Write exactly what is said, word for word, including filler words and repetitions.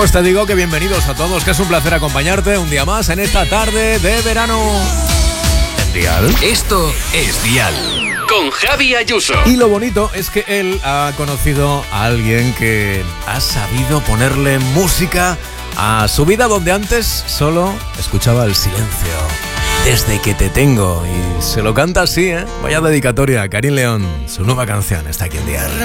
Pues te digo que bienvenidos a todos, que es un placer acompañarte un día más en esta tarde de verano. En Dial. Esto es Dial, con Javi Ayuso. Y lo bonito es que él ha conocido a alguien que ha sabido ponerle música a su vida donde antes solo escuchaba el silencio. Desde que te tengo. Y se lo canta así, ¿eh? Vaya dedicatoria. Karim León, su nueva canción está aquí en Dial.